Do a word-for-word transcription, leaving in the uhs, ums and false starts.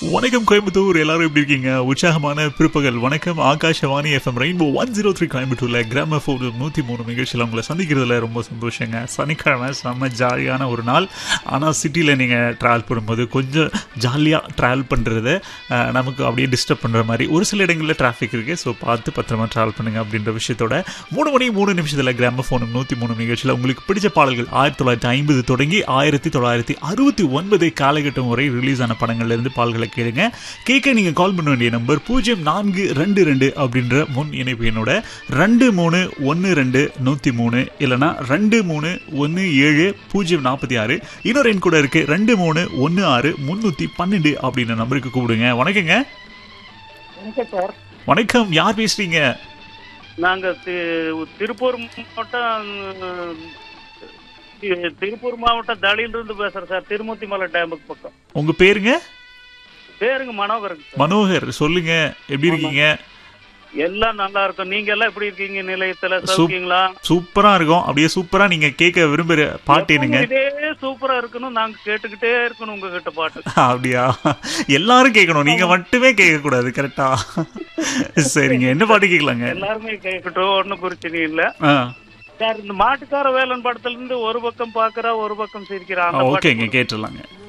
வணக்கம் கோயம்புத்தூர், எல்லாரும் எப்படி இருக்கீங்க? உற்சாகமான பிற்பகல் வணக்கம். Akashvani FM rainbow one zero three கோயம்புத்தூர்ல கிராம ஃபோன் நூற்றி மூணு நிகழ்ச்சியில் உங்களை சந்திக்கிறதுல ரொம்ப சந்தோஷங்க. சனிக்கிழமை செம்ம ஜாலியான ஒரு நாள். ஆனால் சிட்டியில் நீங்கள் ட்ராவல் பண்ணும்போது கொஞ்சம் ஜாலியாக ட்ராவல் பண்ணுறது நமக்கு அப்படியே டிஸ்டர்ப் பண்ணுற மாதிரி ஒரு சில இடங்களில் டிராஃபிக் இருக்குது. ஸோ பார்த்து பத்திரமா ட்ராவல் பண்ணுங்க அப்படின்ற விஷயத்தோட மூணு மணி மூணு நிமிஷத்தில் கிராம ஃபோன் நூற்றி மூணு நிகழ்ச்சியில் உங்களுக்கு பிடிச்ச பாடல்கள் ஆயிரத்தி தொள்ளாயிரத்தி ஐம்பது தொடங்கி ஆயிரத்தி தொள்ளாயிரத்தி அறுபத்தி ஒன்பது காலகட்டம் வரை ரிலீஸ் ஆன படங்கள்லேருந்து பாடல்களை கேளுங்க. கேட்க நீங்க கால் பண்ண வேண்டிய நம்பர் பூஜ்ஜியம் நான்கு ரெண்டு ரெண்டு அப்படின்ற முன் இணைப்பு என்னோட ரெண்டு மூணு ஒன்று ரெண்டு நூற்றி மூணு இல்லைனா ரெண்டு மூணு ஒன்று ஏழு பூஜ்ஜியம் நாற்பத்தி ஆறு இன்னொரு எண் கூட இருக்கு ரெண்டு மூணு ஒன்று ஆறு முன்னூற்றி பன்னெண்டு அப்படின்ற நம்பருக்கு கூப்பிடுங்க. வணக்கங்க. வணக்கம், யார் பேசுறீங்க? நாங்க திருப்பூர் மாவட்டம் திருப்பூர் மாவட்டம் தளியிலிருந்து பேசுறேன் சார். திருமூர்த்தி மலை டேமுக்கு பக்கம். உங்க பேருங்க? பேருங்க மனோகர். மனோகர், சொல்லுங்க, எப்படி இருக்கீங்க? எல்லாம் நல்லா இருக்கும். நீங்க எல்லாம் எப்படி இருக்கீங்க? நிலையத்துல சௌக்கியங்களா? சூப்பரா இருக்கும். அப்படியே சூப்பரா நீங்க கேட்க விரும்புற பாட்டு என்னங்க? இதே சூப்பரா இருக்கணும், நாங்க கேட்டுக்கிட்டே இருக்கணும் உங்ககிட்ட பாட்டு. அப்படியா? எல்லாரும் கேட்கணும், நீங்க மட்டுமே கேட்க கூடாது. கரெக்டா? சரிங்க, என்ன பாட்டு கேட்கலாங்க? எல்லாருமே கேட்கட்டும், ஒன்னும் பிரச்சனை இல்ல சார். இந்த மாட்டுக்கார வேலன் படத்துல இருந்து ஒரு பக்கம் பாக்குறா ஒரு பக்கம் சிரிக்கிறா. ஓகேங்க, கேட்டுடலாங்க.